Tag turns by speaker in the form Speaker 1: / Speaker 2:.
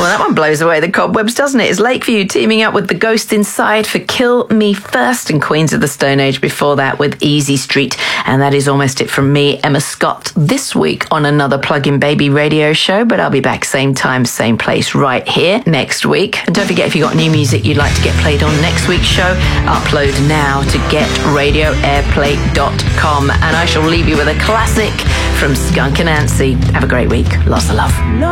Speaker 1: Well, that one blows away the cobwebs, doesn't it? It's Lakeview teaming up with The Ghost Inside for Kill Me First, and Queens of the Stone Age before that with Easy Street. And that is almost it from me, Emma Scott, this week on another Plug-in Baby radio show. But I'll be back same time, same place right here next week. And don't forget, if you've got new music you'd like to get played on next week's show, upload now to getradioairplay.com. And I shall leave you with a classic from Skunk Anansie. Have a great week. Lots of love.